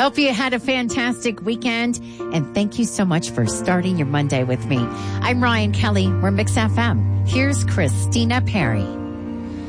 Hope you had a fantastic weekend, and thank you so much for starting your Monday with me. I'm Ryan Kelly. We're Mix FM. Here's Christina Perry.